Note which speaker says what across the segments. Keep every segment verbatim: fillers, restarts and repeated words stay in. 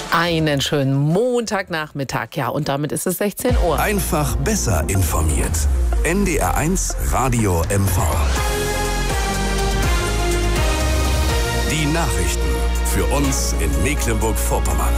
Speaker 1: Einen schönen Montagnachmittag, ja, und damit ist es sechzehn Uhr.
Speaker 2: Einfach besser informiert. N D R eins Radio M V. Die Nachrichten für uns in Mecklenburg-Vorpommern.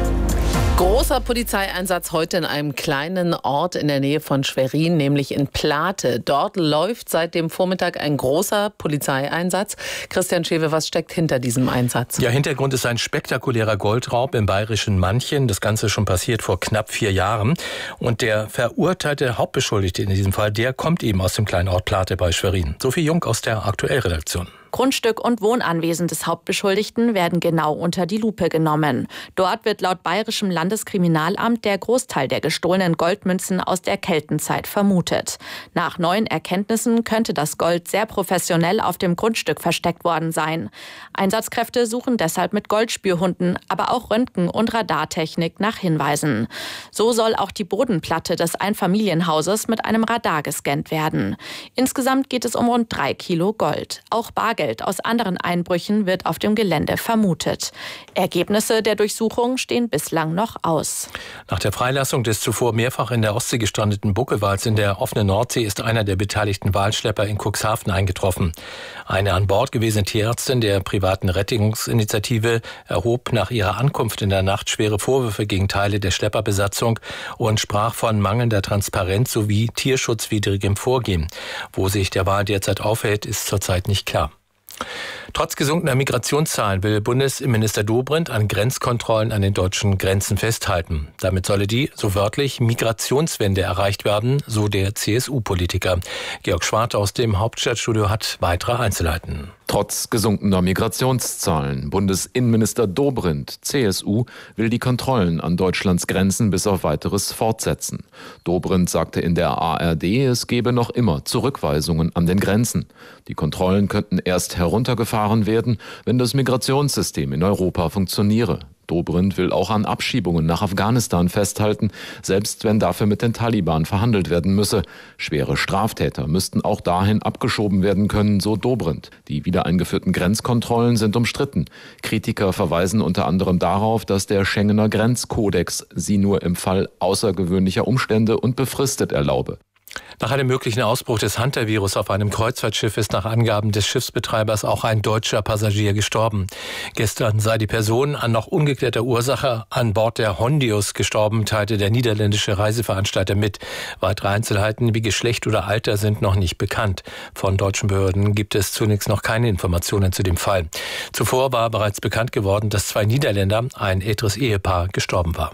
Speaker 1: Großer Polizeieinsatz heute in einem kleinen Ort in der Nähe von Schwerin, nämlich in Plate. Dort läuft seit dem Vormittag ein großer Polizeieinsatz. Christian Schewe, was steckt hinter diesem Einsatz?
Speaker 3: Ja, Hintergrund ist ein spektakulärer Goldraub im bayerischen Manchen. Das Ganze ist schon passiert vor knapp vier Jahren. Und der verurteilte Hauptbeschuldigte in diesem Fall, der kommt eben aus dem kleinen Ort Plate bei Schwerin. Sophie Jung aus der Aktuellredaktion.
Speaker 4: Grundstück und Wohnanwesen des Hauptbeschuldigten werden genau unter die Lupe genommen. Dort wird laut bayerischem Landeskriminalamt der Großteil der gestohlenen Goldmünzen aus der Keltenzeit vermutet. Nach neuen Erkenntnissen könnte das Gold sehr professionell auf dem Grundstück versteckt worden sein. Einsatzkräfte suchen deshalb mit Goldspürhunden, aber auch Röntgen- und Radartechnik nach Hinweisen. So soll auch die Bodenplatte des Einfamilienhauses mit einem Radar gescannt werden. Insgesamt geht es um rund drei Kilo Gold. Auch Bargeld aus anderen Einbrüchen wird auf dem Gelände vermutet. Ergebnisse der Durchsuchung stehen bislang noch aus.
Speaker 3: Nach der Freilassung des zuvor mehrfach in der Ostsee gestrandeten Buckelwals in der offenen Nordsee ist einer der beteiligten Walschlepper in Cuxhaven eingetroffen. Eine an Bord gewesene Tierärztin der privaten Rettungsinitiative erhob nach ihrer Ankunft in der Nacht schwere Vorwürfe gegen Teile der Schlepperbesatzung und sprach von mangelnder Transparenz sowie tierschutzwidrigem Vorgehen. Wo sich der Wal derzeit aufhält, ist zurzeit nicht klar. Trotz gesunkener Migrationszahlen will Bundesinnenminister Dobrindt an Grenzkontrollen an den deutschen Grenzen festhalten. Damit solle die, so wörtlich, Migrationswende erreicht werden, so der C S U-Politiker. Georg Schwarte aus dem Hauptstadtstudio hat weitere Einzelheiten.
Speaker 5: Trotz gesunkener Migrationszahlen. Bundesinnenminister Dobrindt, C S U, will die Kontrollen an Deutschlands Grenzen bis auf Weiteres fortsetzen. Dobrindt sagte in der A R D, es gebe noch immer Zurückweisungen an den Grenzen. Die Kontrollen könnten erst heruntergefahren werden, wenn das Migrationssystem in Europa funktioniere. Dobrindt will auch an Abschiebungen nach Afghanistan festhalten, selbst wenn dafür mit den Taliban verhandelt werden müsse. Schwere Straftäter müssten auch dahin abgeschoben werden können, so Dobrindt. Die wieder eingeführten Grenzkontrollen sind umstritten. Kritiker verweisen unter anderem darauf, dass der Schengener Grenzkodex sie nur im Fall außergewöhnlicher Umstände und befristet erlaube.
Speaker 3: Nach einem möglichen Ausbruch des Hunter-Virus auf einem Kreuzfahrtschiff ist nach Angaben des Schiffsbetreibers auch ein deutscher Passagier gestorben. Gestern sei die Person an noch ungeklärter Ursache an Bord der Hondius gestorben, teilte der niederländische Reiseveranstalter mit. Weitere Einzelheiten wie Geschlecht oder Alter sind noch nicht bekannt. Von deutschen Behörden gibt es zunächst noch keine Informationen zu dem Fall. Zuvor war bereits bekannt geworden, dass zwei Niederländer, ein älteres Ehepaar, gestorben war.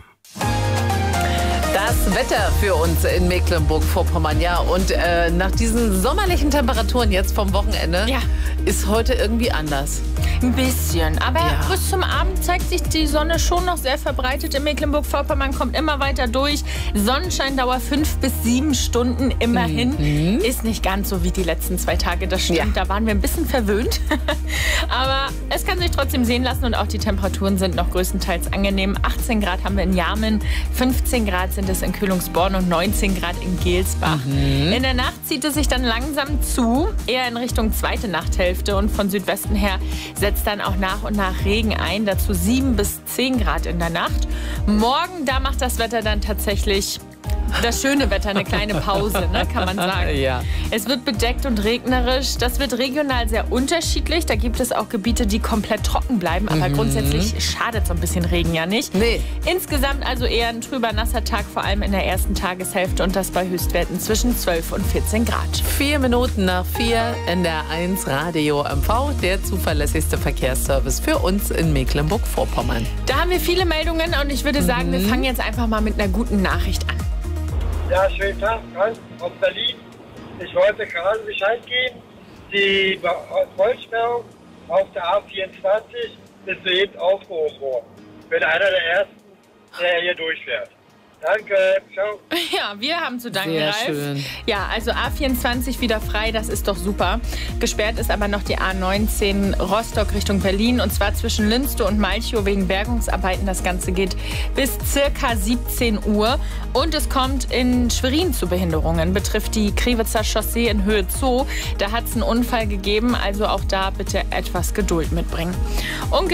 Speaker 1: Das Wetter für uns in Mecklenburg-Vorpommern, ja. Und äh, nach diesen sommerlichen Temperaturen jetzt vom Wochenende
Speaker 6: ja.
Speaker 1: ist heute irgendwie anders.
Speaker 6: Ein bisschen, aber
Speaker 1: ja.
Speaker 6: bis zum Abend zeigt sich die Sonne schon noch sehr verbreitet in Mecklenburg-Vorpommern, kommt immer weiter durch. Sonnenscheindauer fünf bis sieben Stunden immerhin.
Speaker 1: Mhm.
Speaker 6: Ist nicht ganz so wie die letzten zwei Tage, das stimmt. Ja. Da waren wir ein bisschen verwöhnt. Aber es kann sich trotzdem sehen lassen und auch die Temperaturen sind noch größtenteils angenehm. achtzehn Grad haben wir in Jarmen, fünfzehn Grad sind es in Kühlungsborn und neunzehn Grad in Gelsbach.
Speaker 1: Mhm.
Speaker 6: In der Nacht zieht es sich dann langsam zu, eher in Richtung zweite Nachthälfte und von Südwesten her setzt dann auch nach und nach Regen ein, dazu sieben bis zehn Grad in der Nacht. Morgen, da macht das Wetter dann tatsächlich das schöne Wetter, eine kleine Pause, ne, kann man sagen.
Speaker 1: Ja.
Speaker 6: Es wird bedeckt und regnerisch. Das wird regional sehr unterschiedlich. Da gibt es auch Gebiete, die komplett trocken bleiben. Aber mhm. grundsätzlich schadet so ein bisschen Regen ja nicht.
Speaker 1: Nee.
Speaker 6: Insgesamt also eher ein trüber, nasser Tag, vor allem in der ersten Tageshälfte. Und das bei Höchstwerten zwischen zwölf und vierzehn Grad.
Speaker 1: Vier Minuten nach vier, N D R eins Radio M V, der zuverlässigste Verkehrsservice für uns in Mecklenburg-Vorpommern.
Speaker 6: Da haben wir viele Meldungen und ich würde sagen, mhm. wir fangen jetzt einfach mal mit einer guten Nachricht an.
Speaker 7: Ja, schönen Tag, Franz aus Berlin. Ich wollte gerade Bescheid geben, die Vollsperrung auf der A vierundzwanzig ist soeben aufgehoben worden. Ich bin einer der Ersten, der hier durchfährt. Danke, ciao.
Speaker 6: Ja, wir haben zu danken,
Speaker 1: Sehr
Speaker 6: Ralf.
Speaker 1: schön.
Speaker 6: Ja, also A vierundzwanzig wieder frei, das ist doch super. Gesperrt ist aber noch die A neunzehn Rostock Richtung Berlin und zwar zwischen Lünstow und Malchow wegen Bergungsarbeiten. Das Ganze geht bis circa siebzehn Uhr und es kommt in Schwerin zu Behinderungen. Betrifft die Kriwitzer Chaussee in Höhe Zoo. Da hat es einen Unfall gegeben, also auch da bitte etwas Geduld mitbringen. Und